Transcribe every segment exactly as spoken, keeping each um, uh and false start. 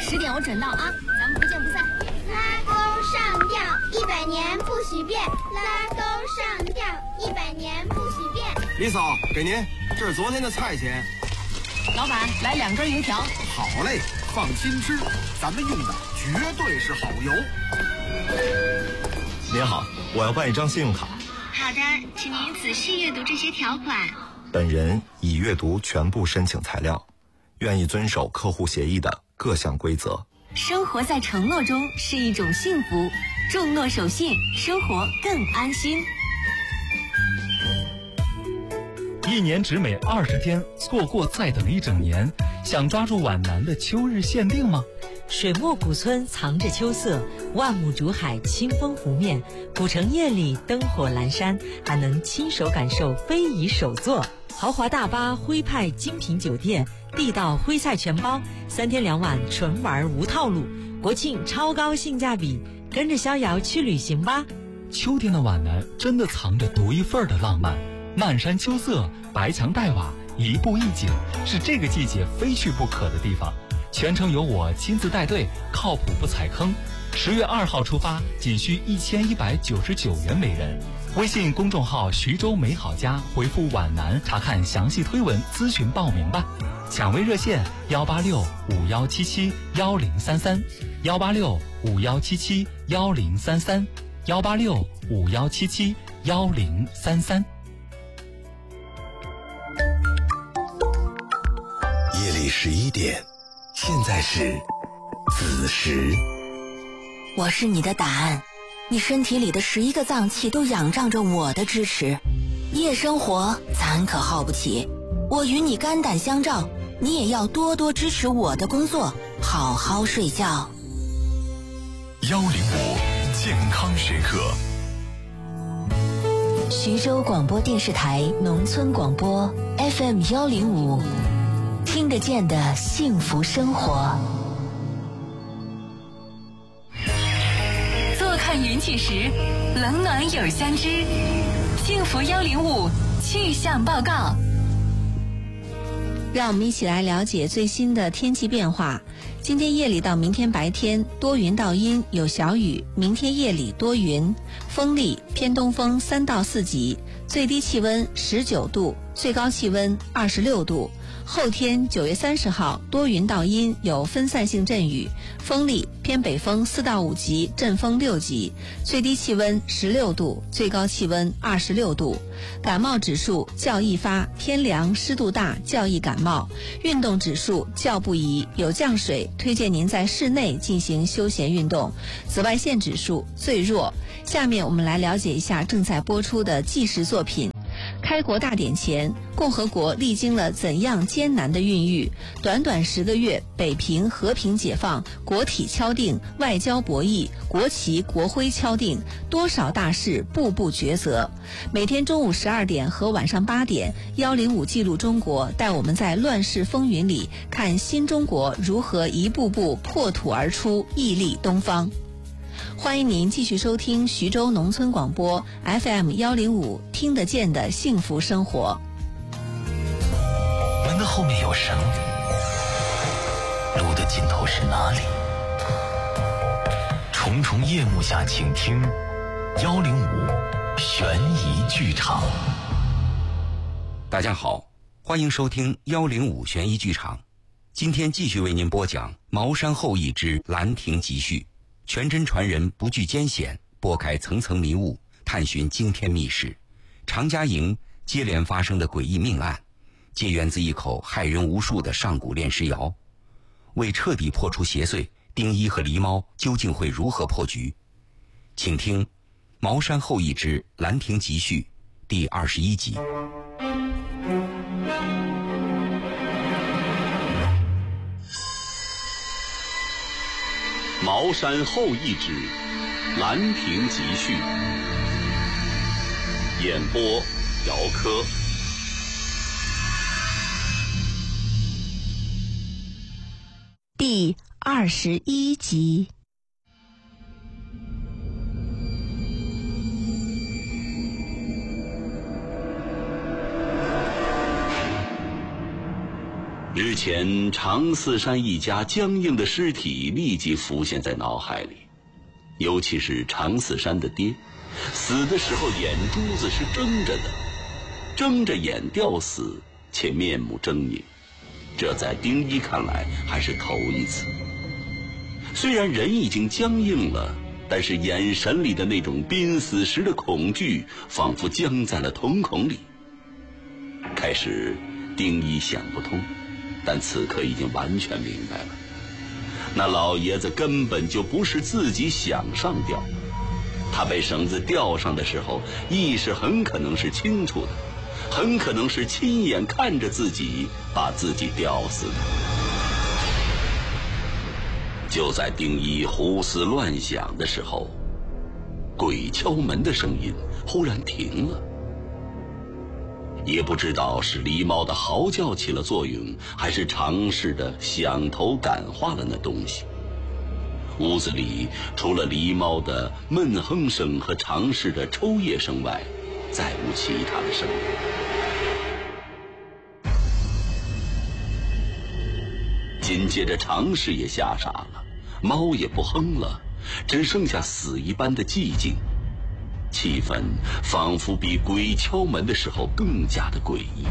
十点我准到啊，咱们不见不散。 拉钩上吊，一百年不许变。拉钩上吊，一百年不许变。 李嫂，给您，这是昨天的菜钱。 老板，来两根油条。 好嘞，放心吃，咱们用的绝对是好油。 您好，我要办一张信用卡。 好的，请您仔细阅读这些条款。 本人已阅读全部申请材料，愿意遵守客户协议的各项规则。 生活在承诺中是一种幸福，重诺守信，生活更安心。 一年只美二十天，错过再等一整年。想抓住皖南的秋日限定吗？ 水墨古村藏着秋色，万亩竹海清风拂面，古城夜里灯火阑珊，还能亲手感受非遗手作。豪华大巴徽派精品酒店，地道徽菜全包，三天两晚纯玩无套路，国庆超高性价比，跟着逍遥去旅行吧。 秋天的皖南真的藏着独一份的浪漫，漫山秋色，白墙黛瓦，一步一景，是这个季节非去不可的地方。全程由我亲自带队，靠谱不踩坑。十月二号出发，仅需一千一百九十九元每人。微信公众号徐州美好家回复皖南查看详细推文，咨询报名吧。抢位热线幺八六五幺七七幺零三三幺八六五幺七七幺零三三幺八六五幺七七幺零三三。 夜里十一点，现在是子时。 我是你的答案，你身体里的十一个脏器都仰仗着我的支持。夜生活咱可耗不起，我与你肝胆相照，你也要多多支持我的工作，好好睡觉。 幺零五健康时刻。 徐州广播电视台农村广播 F M 幺零五，听得见的幸福生活。 坐看云起时，冷暖有相知。幸福幺零五气象报告。 让我们一起来了解最新的天气变化。今天夜里到明天白天多云到阴，有小雨，明天夜里多云，风力偏东风三到四级，最低气温十九度，最高气温二十六度。后天九月三十号多云到阴，有分散性阵雨，风力偏北风四到五级，阵风六级，最低气温十六度，最高气温二十六度。感冒指数较易发，天凉湿度大，较易感冒。运动指数较不宜，有降水，推荐您在室内进行休闲运动。紫外线指数最弱。下面我们来了解一下正在播出的纪实作品。开国大典前，共和国历经了怎样艰难的孕育？短短十个月，北平和平解放，国体敲定，外交博弈，国旗国徽敲定，多少大事步步抉择。每天中午十二点和晚上八点，幺零五记录中国，带我们在乱世风云里看新中国如何一步步破土而出，屹立东方。欢迎您继续收听徐州农村广播 F M 幺零五，听得见的幸福生活。 门的后面有绳，路的尽头是哪里？重重夜幕下，请听幺零五悬疑剧场。 大家好，欢迎收听幺零五悬疑剧场。今天继续为您播讲《茅山后裔之兰亭集序》。全真传人不惧艰险，拨开层层迷雾，探寻惊天秘事。常家营接连发生的诡异命案，皆源自一口害人无数的上古炼尸窑。为彻底破除邪祟，丁一和狸猫究竟会如何破局？请听《茅山后裔之兰亭集序》第二十一集。 茅山后裔之兰亭集序，演播姚科。 第二十一集。 日前常四山一家僵硬的尸体立即浮现在脑海里，尤其是常四山的爹，死的时候眼珠子是睁着的，睁着眼吊死，且面目狰狞，这在丁一看来还是头一次。虽然人已经僵硬了，但是眼神里的那种濒死时的恐惧仿佛僵在了瞳孔里。开始丁一想不通，但此刻已经完全明白了，那老爷子根本就不是自己想上吊，他被绳子吊上的时候意识很可能是清楚的，很可能是亲眼看着自己把自己吊死的。就在丁一胡思乱想的时候，鬼敲门的声音忽然停了。也不知道是狸猫的嚎叫起了作用，还是常氏的响头感化了那东西。屋子里除了狸猫的闷哼声和常氏的抽噎声外，再无其他的声音。紧接着常氏也吓傻了，猫也不哼了，只剩下死一般的寂静，气氛仿佛比鬼敲门的时候更加的诡异。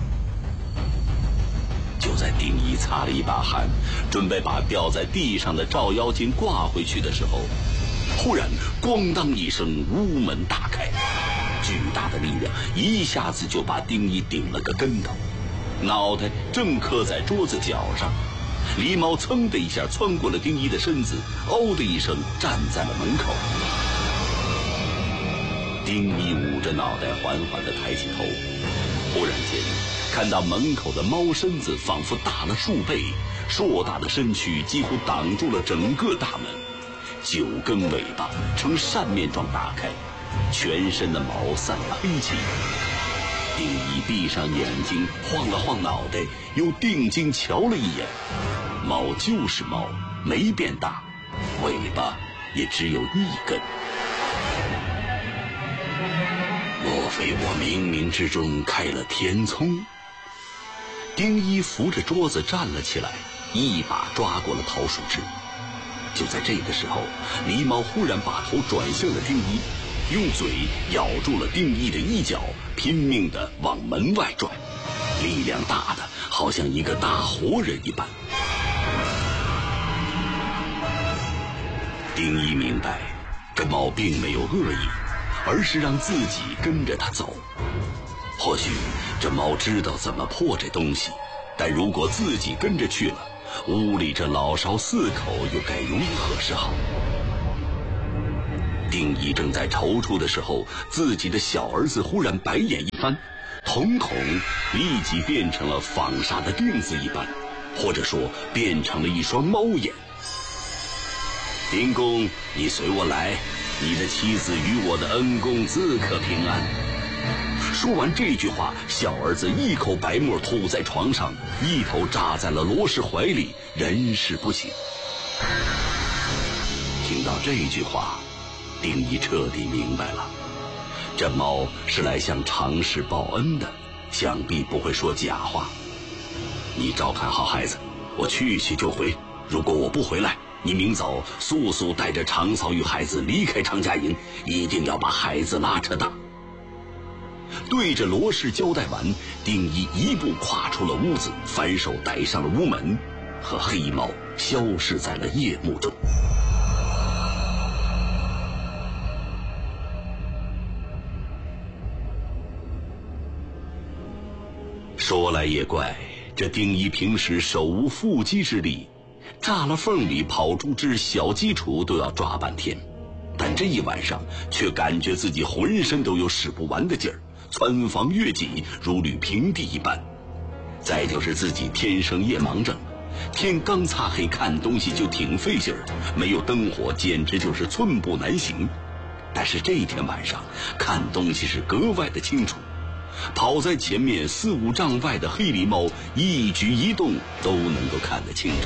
就在丁一擦了一把汗，准备把掉在地上的照妖镜挂回去的时候，忽然咣当一声，屋门大开，巨大的力量一下子就把丁一顶了个跟头，脑袋正磕在桌子角上。狸猫噌的一下窜过了丁一的身子，嗷的一声站在了门口。丁一捂着脑袋缓缓地抬起头，忽然间看到门口的猫身子仿佛大了数倍，硕大的身躯几乎挡住了整个大门，九根尾巴呈扇面状打开，全身的毛散了黑气。丁一闭上眼睛，晃了晃脑袋，又定睛瞧了一眼，猫就是猫，没变大，尾巴也只有一根。莫非我冥冥之中开了天葱？丁一扶着桌子站了起来，一把抓过了桃树枝。就在这个时候，狸猫忽然把头转向了丁一，用嘴咬住了丁一的衣角，拼命地往门外拽，力量大的好像一个大活人一般。丁一明白，这猫并没有恶意，而是让自己跟着它走。或许这猫知道怎么破这东西，但如果自己跟着去了，屋里这老少四口又该如何是好？丁一正在踌躇的时候，自己的小儿子忽然白眼一翻，瞳孔立即变成了纺纱的钉子一般，或者说变成了一双猫眼。丁公，你随我来，你的妻子与我的恩公自可平安。说完这句话，小儿子一口白沫吐在床上，一头扎在了罗氏怀里，人事不省。听到这句话，丁一彻底明白了，这猫是来向常氏报恩的，想必不会说假话。你照看好孩子，我去去就回，如果我不回来，你明早速速带着常嫂与孩子离开常家营，一定要把孩子拉扯大。对着罗氏交代完，丁一一步跨出了屋子，反手带上了屋门，和黑猫消失在了夜幕中。说来也怪，这丁一平时手无缚鸡之力，栅栏缝里跑出只小鸡雏都要抓半天，但这一晚上却感觉自己浑身都有使不完的劲儿，蹿房越脊，如履平地一般。再就是自己天生夜盲症，天刚擦黑看东西就挺费劲儿，没有灯火简直就是寸步难行。但是这一天晚上看东西是格外的清楚，跑在前面四五丈外的黑狸猫一举一动都能够看得清楚。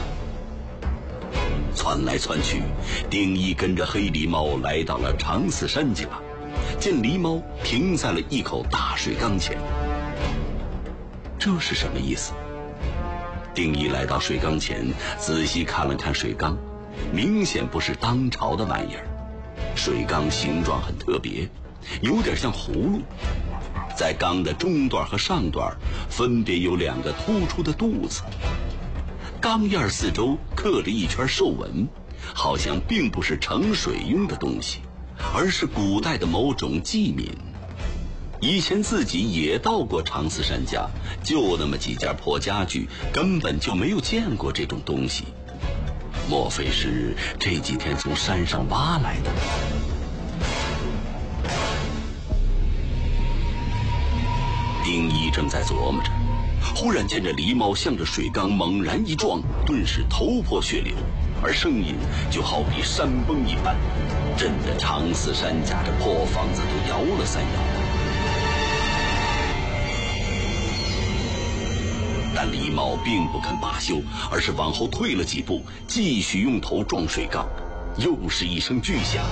窜来窜去，丁一跟着黑狸猫来到了常四山家，见狸猫停在了一口大水缸前。这是什么意思？ 丁一来到水缸前，仔细看了看水缸，明显不是当朝的玩意儿。水缸形状很特别，有点像葫芦，在缸的中段和上段分别有两个突出的肚子，缸沿四周刻着一圈兽纹，好像并不是盛水用的东西，而是古代的某种器皿。以前自己也到过长四山家，就那么几件破家具，根本就没有见过这种东西。莫非是这几天从山上挖来的？丁一正在琢磨着，忽然见这狸猫向着水缸猛然一撞，顿时头破血流，而声音就好比山崩一般，震得长四山家这破房子都摇了三摇。但狸猫并不肯罢休，而是往后退了几步，继续用头撞水缸，又是一声巨响。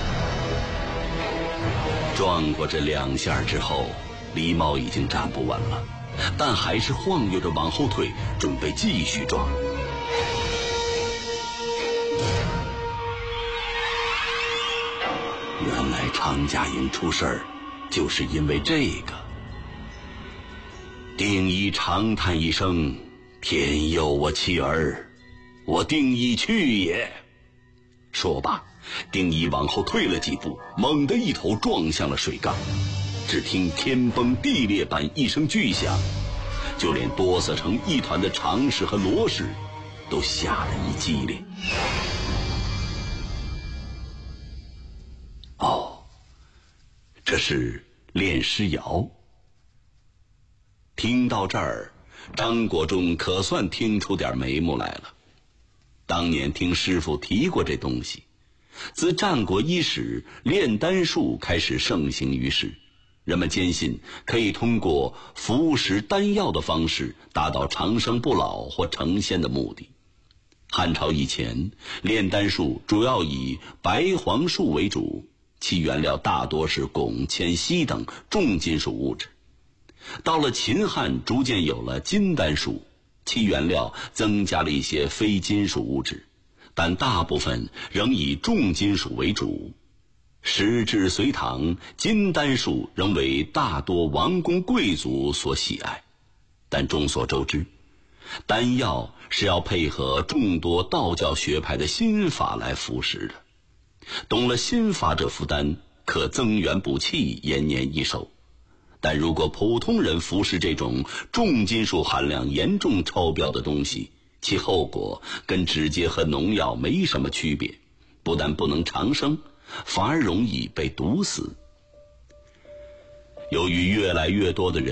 撞过这两下之后，狸猫已经站不稳了，但还是晃悠着往后退，准备继续撞。原来常家营出事儿，就是因为这个。丁一长叹一声：“天佑我妻儿，我定义去也。”说罢，丁一往后退了几步，猛地一头撞向了水缸。只听天崩地裂般一声巨响，就连哆嗦成一团的常氏和罗氏都吓得一激灵。哦，这是炼尸窑。听到这儿，张国忠可算听出点眉目来了。当年听师傅提过这东西，自战国伊始，炼丹术开始盛行于世，人们坚信可以通过服食丹药的方式达到长生不老或成仙的目的。汉朝以前，炼丹术主要以白黄术为主，其原料大多是汞、铅、锡等重金属物质。到了秦汉，逐渐有了金丹术，其原料增加了一些非金属物质，但大部分仍以重金属为主。时至隋唐，金丹术仍为大多王公贵族所喜爱。但众所周知，丹药是要配合众多道教学派的心法来服食的。懂了心法者服丹，可增元补气，延年益寿。但如果普通人服食这种重金属含量严重超标的东西，其后果跟直接喝农药没什么区别，不但不能长生，反而容易被毒死。由于越来越多的人